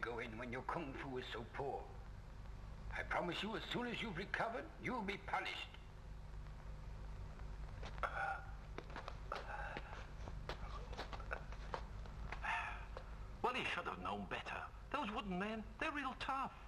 go in when your kung fu is so poor. I promise you, as soon as you've recovered, you'll be punished. Well, he should have known better. Those wooden men, they're real tough.